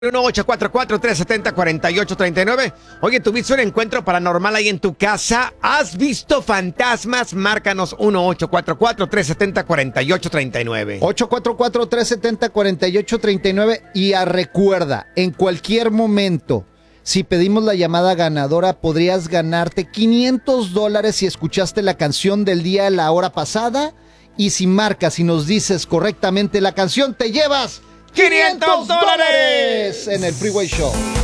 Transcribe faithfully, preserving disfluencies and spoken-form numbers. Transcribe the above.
uno ocho cuatro cuatro, tres siete cero, cuatro ocho tres nueve. Oye, ¿tuviste un encuentro paranormal ahí en tu casa? ¿Has visto fantasmas? Márcanos uno ocho cuatro cuatro, tres siete cero, cuatro ocho tres nueve. ocho cuatro cuatro, tres siete cero, cuatro ocho tres nueve. Y a recuerda, en cualquier momento, si pedimos la llamada ganadora, podrías ganarte quinientos dólares si escuchaste la canción del día la hora pasada. Y si marcas y nos dices correctamente la canción, te llevas quinientos dólares en el Freeway Show.